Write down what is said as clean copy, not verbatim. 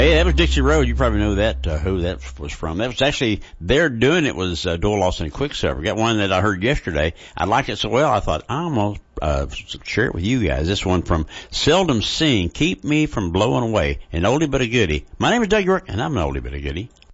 Hey, that was Dixie Road. You probably know that, who that was from. That was actually, they're doing it was, Doyle Lawson and Quicksilver. Got one that I heard yesterday. I liked it so well, I thought, I'm gonna, share it with you guys. This one from Seldom Seen, Keep Me From Blowing Away, an oldie but a goodie. My name is Doug York, and I'm an oldie but a goodie.